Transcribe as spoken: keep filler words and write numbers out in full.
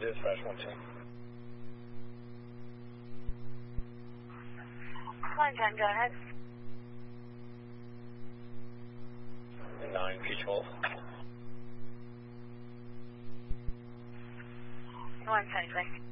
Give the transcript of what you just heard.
Dispatch one ten. one ten, go ahead. nine Peachwolf. one ten, thanks.